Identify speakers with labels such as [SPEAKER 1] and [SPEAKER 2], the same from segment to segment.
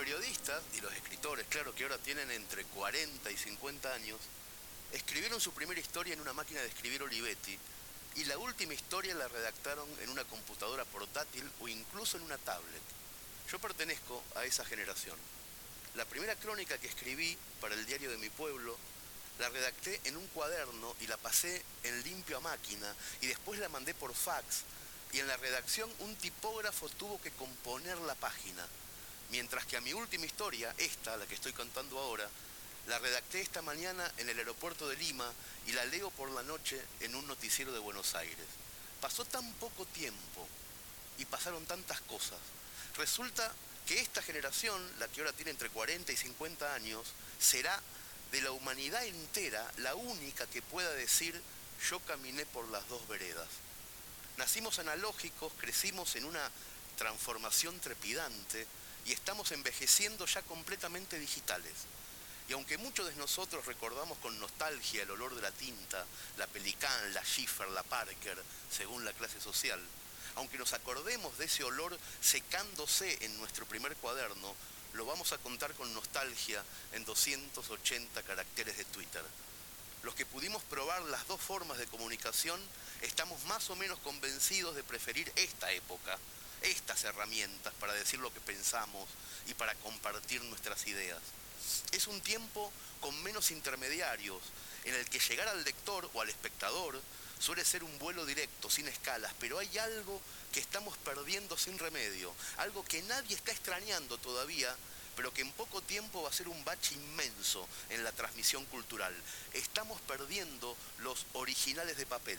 [SPEAKER 1] periodistas y los escritores, claro, que ahora tienen entre 40 y 50 años, escribieron su primera historia en una máquina de escribir Olivetti y la última historia la redactaron en una computadora portátil o incluso en una tablet. Yo pertenezco a esa generación. La primera crónica que escribí para el diario de mi pueblo la redacté en un cuaderno y la pasé en limpio a máquina y después la mandé por fax y en la redacción un tipógrafo tuvo que componer la página. Mientras que a mi última historia, esta, la que estoy contando ahora, la redacté esta mañana en el aeropuerto de Lima y la leo por la noche en un noticiero de Buenos Aires. Pasó tan poco tiempo y pasaron tantas cosas. Resulta que esta generación, la que ahora tiene entre 40 y 50 años, será de la humanidad entera la única que pueda decir yo caminé por las dos veredas. Nacimos analógicos, crecimos en una transformación trepidante y estamos envejeciendo ya completamente digitales. Y aunque muchos de nosotros recordamos con nostalgia el olor de la tinta, la Pelican, la Schiffer, la Parker, según la clase social, aunque nos acordemos de ese olor secándose en nuestro primer cuaderno, lo vamos a contar con nostalgia en 280 caracteres de Twitter. Los que pudimos probar las dos formas de comunicación estamos más o menos convencidos de preferir esta época, estas herramientas para decir lo que pensamos y para compartir nuestras ideas. Es un tiempo con menos intermediarios, en el que llegar al lector o al espectador suele ser un vuelo directo, sin escalas, pero hay algo que estamos perdiendo sin remedio, algo que nadie está extrañando todavía, pero que en poco tiempo va a ser un bache inmenso en la transmisión cultural. Estamos perdiendo los originales de papel.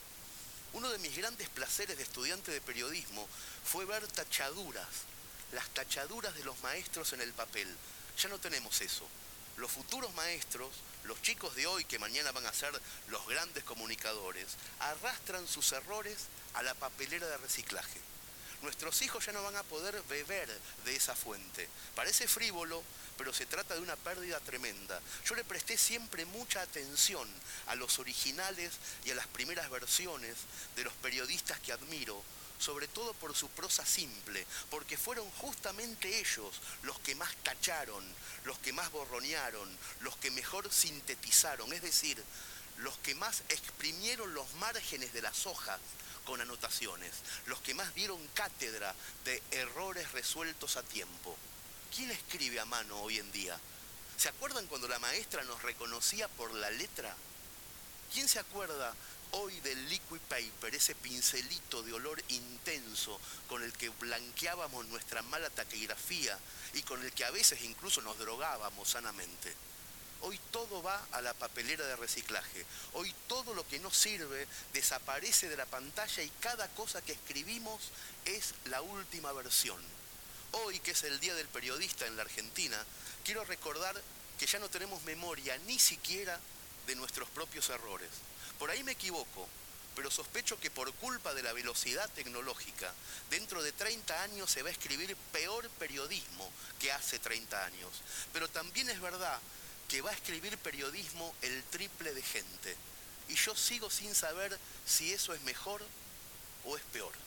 [SPEAKER 1] Uno de mis grandes placeres de estudiante de periodismo fue ver tachaduras, las tachaduras de los maestros en el papel. Ya no tenemos eso. Los futuros maestros, los chicos de hoy que mañana van a ser los grandes comunicadores, arrastran sus errores a la papelera de reciclaje. Nuestros hijos ya no van a poder beber de esa fuente. Parece frívolo, pero se trata de una pérdida tremenda. Yo le presté siempre mucha atención a los originales y a las primeras versiones de los periodistas que admiro, sobre todo por su prosa simple, porque fueron justamente ellos los que más tacharon, los que más borronearon, los que mejor sintetizaron, es decir, los que más exprimieron los márgenes de las hojas con anotaciones, los que más dieron cátedra de errores resueltos a tiempo. ¿Quién escribe a mano hoy en día? ¿Se acuerdan cuando la maestra nos reconocía por la letra? ¿Quién se acuerda hoy del liquid paper, ese pincelito de olor intenso con el que blanqueábamos nuestra mala taquigrafía y con el que a veces incluso nos drogábamos sanamente? Hoy todo va a la papelera de reciclaje. Hoy todo lo que no sirve desaparece de la pantalla y cada cosa que escribimos es la última versión. Hoy, que es el Día del Periodista en la Argentina, quiero recordar que ya no tenemos memoria ni siquiera de nuestros propios errores. Por ahí me equivoco, pero sospecho que por culpa de la velocidad tecnológica, dentro de 30 años se va a escribir peor periodismo que hace 30 años. Pero también es verdad que va a escribir periodismo el triple de gente. Y yo sigo sin saber si eso es mejor o es peor.